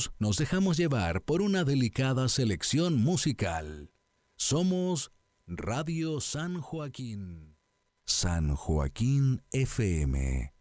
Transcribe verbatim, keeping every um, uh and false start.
nosotros nos dejamos llevar por una delicada selección musical. Somos Radio San Joaquín. San Joaquín F M.